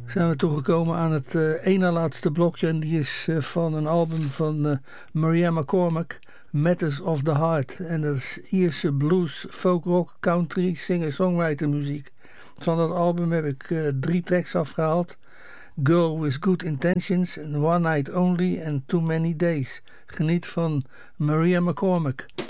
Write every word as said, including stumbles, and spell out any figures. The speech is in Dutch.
zijn we toegekomen aan het uh, ene laatste blokje. En die is uh, van een album van uh, Maria McCormack, Matters of the Heart. En dat is Ierse blues, folk rock, country, singer-songwriter muziek. Van dat album heb ik uh, drie tracks afgehaald. Girl with Good Intentions, One Night Only en Too Many Days. Geniet van Maria McCormack.